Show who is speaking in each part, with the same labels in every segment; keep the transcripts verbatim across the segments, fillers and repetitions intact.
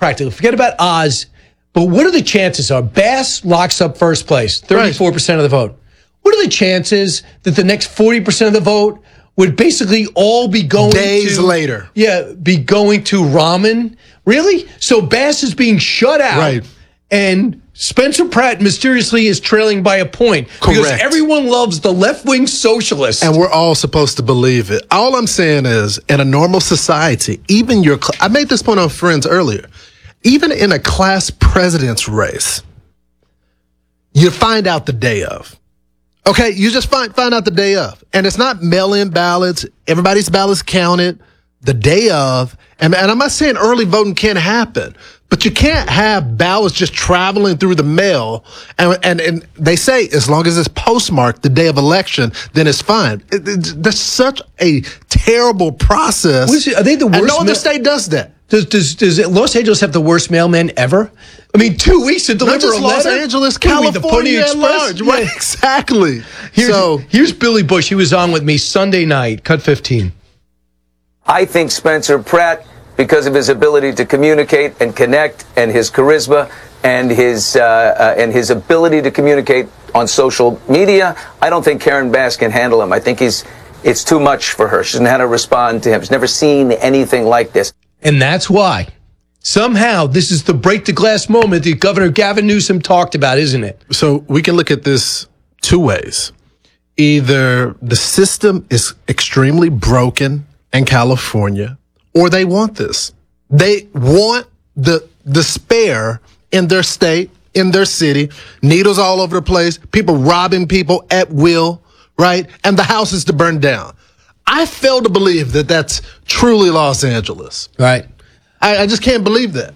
Speaker 1: practically. Forget about Oz. But what are the chances are Bass locks up first place, thirty-four percent of the vote. What are the chances that the next forty percent of the vote would basically all be going
Speaker 2: Days
Speaker 1: to,
Speaker 2: later.
Speaker 1: Yeah, be going to Rahman? Really? So Bass is being shut out.
Speaker 2: Right.
Speaker 1: And Spencer Pratt mysteriously is trailing by a point.
Speaker 2: Correct.
Speaker 1: Because everyone loves the left-wing socialists.
Speaker 2: And we're all supposed to believe it. All I'm saying is, in a normal society, even your, cl- I made this point on Friends earlier, even in a class president's race, you find out the day of. Okay, you just find find out the day of. And it's not mail-in ballots. Everybody's ballots counted the day of. And, and I'm not saying early voting can't happen, but you can't have ballots just traveling through the mail. And, and, and they say as long as it's postmarked the day of election, then it's fine. It, it, that's such a terrible process.
Speaker 1: What is it? Are they the worst?
Speaker 2: And no other
Speaker 1: ma-
Speaker 2: state does that.
Speaker 1: Does, does, does Los Angeles have the worst mailman ever? I mean, two weeks to deliver
Speaker 2: Not just
Speaker 1: a
Speaker 2: Los
Speaker 1: letter?
Speaker 2: Angeles,
Speaker 1: What do you mean, the Pony
Speaker 2: California at
Speaker 1: Express?
Speaker 2: large. Right,
Speaker 1: Yeah.
Speaker 2: exactly.
Speaker 1: Here's,
Speaker 2: so
Speaker 1: here's Billy Bush. He was on with me Sunday night, cut fifteen.
Speaker 3: I think Spencer Pratt, because of his ability to communicate and connect and his charisma and his uh, uh, and his ability to communicate on social media, I don't think Karen Bass can handle him. I think he's it's too much for her. She doesn't know how to respond to him. She's never seen anything like this.
Speaker 1: And that's why. Somehow, this is the break the glass moment that Governor Gavin Newsom talked about, isn't it?
Speaker 2: So we can look at this two ways. Either the system is extremely broken in California, or they want this. They want the despair in their state, in their city, needles all over the place, people robbing people at will, right? And the houses to burn down. I fail to believe that that's truly Los Angeles.
Speaker 1: Right.
Speaker 2: I, I just can't believe that.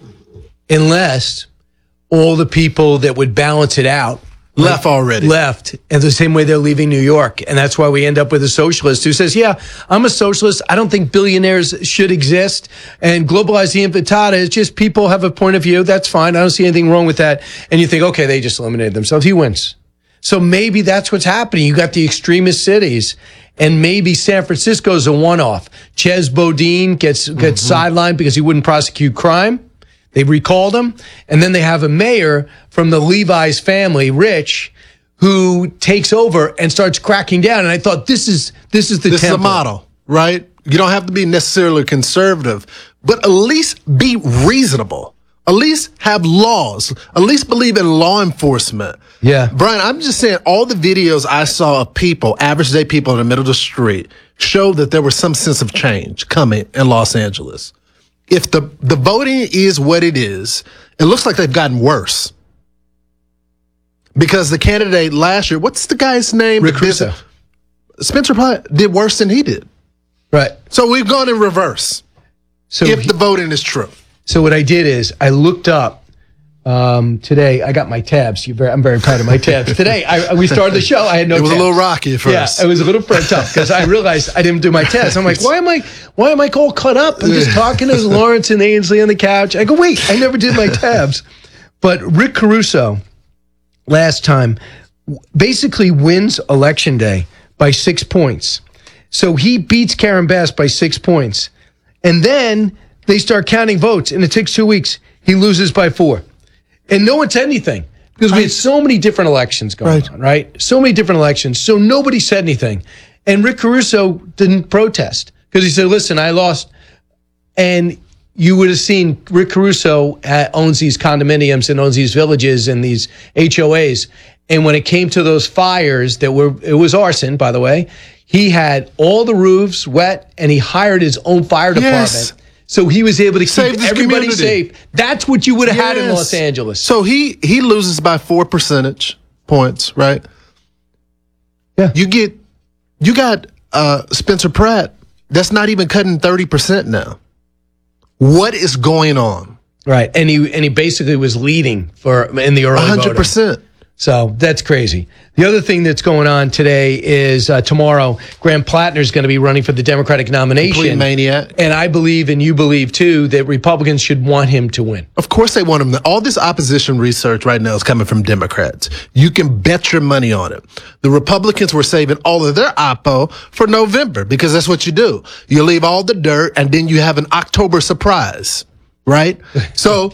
Speaker 1: Unless all the people that would balance it out
Speaker 2: Left already.
Speaker 1: Left. And the same way they're leaving New York. And that's why we end up with a socialist who says, yeah, I'm a socialist. I don't think billionaires should exist. And globalize the infantata is just people have a point of view. That's fine. I don't see anything wrong with that. And you think, okay, they just eliminated themselves. He wins. So maybe that's what's happening. You got the extremist cities. And maybe San Francisco's a one-off. Ches Bodine gets gets mm-hmm. sidelined because he wouldn't prosecute crime. They recalled him. And then they have a mayor from the Levi's family, Rich, who takes over and starts cracking down. And I thought, this is this is the
Speaker 2: This
Speaker 1: template.
Speaker 2: is a model, right? You don't have to be necessarily conservative, but at least be reasonable. At least have laws. At least believe in law enforcement.
Speaker 1: Yeah.
Speaker 2: Brian, I'm just saying all the videos I saw of people, average day people in the middle of the street, showed that there was some sense of change coming in Los Angeles. If the, the voting is what it is, it looks like they've gotten worse. Because the candidate last year, what's the guy's name?
Speaker 1: Rick Caruso.
Speaker 2: Spencer Pratt did worse than he did.
Speaker 1: Right.
Speaker 2: So we've gone in reverse.
Speaker 1: So
Speaker 2: if
Speaker 1: he-
Speaker 2: the voting is true.
Speaker 1: So what I did is I looked up um, today. I got my tabs. You're very, I'm very proud of my tabs. Today, I, we started the show. I had no
Speaker 2: It was
Speaker 1: tabs.
Speaker 2: a little rocky at first.
Speaker 1: Yeah, it was a little tough because I realized I didn't do my tabs. I'm like, why am I, why am I all cut up? I'm just talking to Lawrence and Ainsley on the couch. I go, wait, I never did my tabs. But Rick Caruso, last time, basically wins Election Day by six points. So he beats Karen Bass by six points. And then they start counting votes, and it takes two weeks. He loses by four. And no one said anything because we had so many different elections going
Speaker 2: Right.
Speaker 1: on, right? So many different elections. So nobody said anything. And Rick Caruso didn't protest because he said, listen, I lost. And you would have seen Rick Caruso uh, owns these condominiums and owns these villages and these H O As. And when it came to those fires that were, it was arson, by the way, he had all the roofs wet and he hired his own fire department.
Speaker 2: Yes.
Speaker 1: So he was able to
Speaker 2: Save
Speaker 1: keep
Speaker 2: this
Speaker 1: everybody
Speaker 2: community.
Speaker 1: safe. That's what you would have had in
Speaker 2: Yes.
Speaker 1: Los Angeles.
Speaker 2: So he he loses by four percentage points, right?
Speaker 1: Yeah.
Speaker 2: You get you got uh, Spencer Pratt. That's not even cutting thirty percent now. What is going on?
Speaker 1: Right. And he and he basically was leading for in the early
Speaker 2: A hundred
Speaker 1: voting.
Speaker 2: percent.
Speaker 1: So that's crazy. The other thing that's going on today is uh, tomorrow, Graham Plattner is going to be running for the Democratic nomination.
Speaker 2: Complete maniac.
Speaker 1: And I believe, and you believe too, that Republicans should want him to win.
Speaker 2: Of course they want him. To, all this opposition research right now is coming from Democrats. You can bet your money on it. The Republicans were saving all of their oppo for November because that's what you do. You leave all the dirt and then you have an October surprise, right? So